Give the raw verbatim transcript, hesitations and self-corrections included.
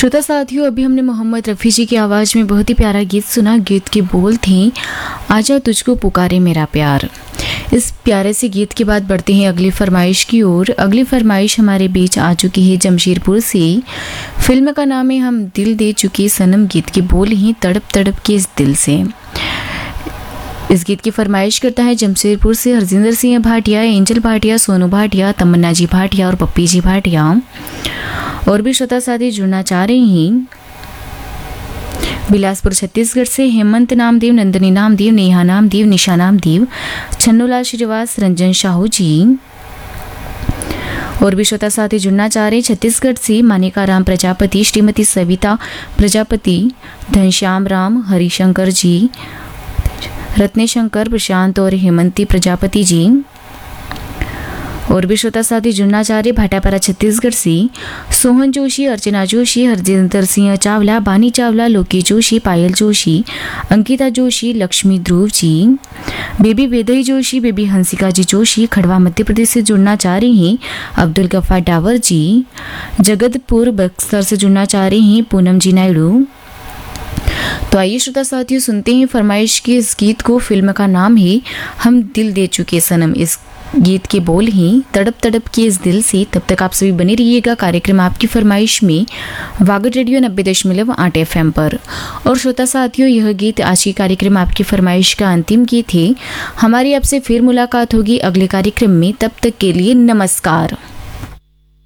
श्रोता साथियों, अभी हमने मोहम्मद रफ़ी जी की आवाज़ में बहुत ही प्यारा गीत सुना। गीत के बोल थे, आजा तुझको पुकारे मेरा प्यार। इस प्यारे से गीत के बाद बढ़ते हैं अगली फरमाइश की ओर। अगली फरमाइश हमारे बीच आ चुकी है जमशेदपुर से। फिल्म का नाम है हम दिल दे चुके सनम। गीत के बोल हैं, तड़प तड़प के इस दिल से। इस गीत की फरमाइश करता है जमशेदपुर से हरजिंदर सिंह भाटिया, एंजल भाटिया, सोनू भाटिया, तमन्ना जी भाटिया और पप्पी जी भाटिया। और भी श्रोता साथी जुड़ना चाह रहे हैं बिलासपुर छत्तीसगढ़ से हेमंत नामदेव, नंदनी नामदेव, नेहा नामदेव, निशा नामदेव, छन्नूलाल श्रीवास, रंजन साहू जी। और भी श्रोता साथी जुड़ना चाह रहे हैं छत्तीसगढ़ से मानिका राम प्रजापति, श्रीमती सविता प्रजापति, घनश्याम राम, हरिशंकर जी, रत्नेशंकर, प्रशांत और हेमंती प्रजापति जी। और भी श्रोता साथी जुड़ना चाह रहे भाटापारा छत्तीसगढ़ से सोहन जोशी, अर्चना जोशी, हरजिंदर सिंह चावला, बानी चावला, लोकी जोशी, पायल जोशी, अंकिता जोशी, लक्ष्मी ध्रुव जी, बेबी वेदई जोशी, बेबी हंसिका जी जोशी। खड़वा मध्य प्रदेश से जुड़ना चाह रहे हैं अब्दुल गफ्फार डावर जी। जगतपुर बक्सर से जुड़ना चाह रहे हैं पूनम जी नायडू। तो आइए श्रोता साथियों, सुनते हैं फरमाइश के इस गीत को। फिल्म का नाम है हम दिल दे चुके सनम। इस गीत के बोल हैं, तड़प तड़प के इस दिल से। तब तक आप सभी बने रहिएगा कार्यक्रम आपकी फरमाइश में वागड रेडियो नब्बे दशमलव आठ एफ एम पर। और श्रोता साथियों, यह गीत आज की कार्यक्रम आपकी फरमाइश का अंतिम गीत है। हमारी आपसे फिर मुलाकात होगी अगले कार्यक्रम में। तब तक के लिए नमस्कार।